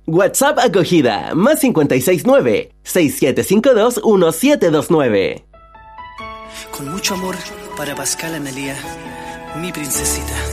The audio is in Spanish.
WhatsApp acogida, más 569-6752-1729. Con mucho amor para Pascal Amelia, mi princesita.